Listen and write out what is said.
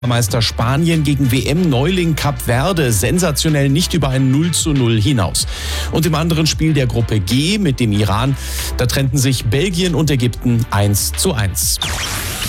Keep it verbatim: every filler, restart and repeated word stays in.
Meister Spanien gegen W M-Neuling Kap Verde sensationell nicht über ein null zu null hinaus. Und im anderen Spiel der Gruppe G mit dem Iran, da trennten sich Belgien und Ägypten eins zu eins.